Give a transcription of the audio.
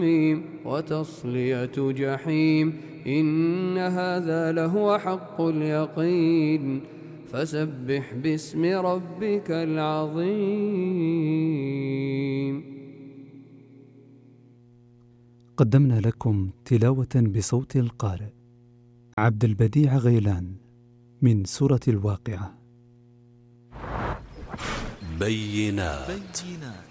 وتصلية جحيم إن هذا لهو حق اليقين فسبح باسم ربك العظيم. قدمنا لكم تلاوة بصوت القارئ عبد البديع غيلان من سورة الواقعة. بينات